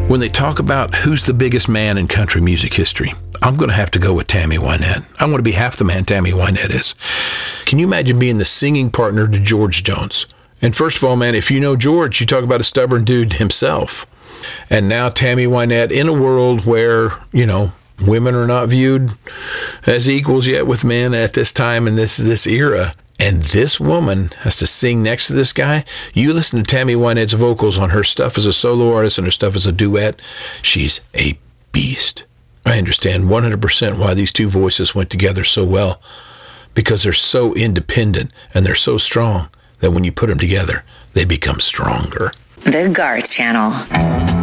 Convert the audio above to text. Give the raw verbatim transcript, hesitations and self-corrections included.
When they talk about who's the biggest man in country music history, I'm going to have to go with Tammy Wynette. I want to be half the man Tammy Wynette is. Can you imagine being the singing partner to George Jones? And first of all, man, if you know George, you talk about a stubborn dude himself. And now Tammy Wynette in a world where, you know, women are not viewed as equals yet with men at this time in this this era. And this woman has to sing next to this guy. You listen to Tammy Wynette's vocals on her stuff as a solo artist and her stuff as a duet. She's a beast. I understand one hundred percent why these two voices went together so well, because they're so independent and they're so strong that when you put them together, they become stronger. The Garth Channel.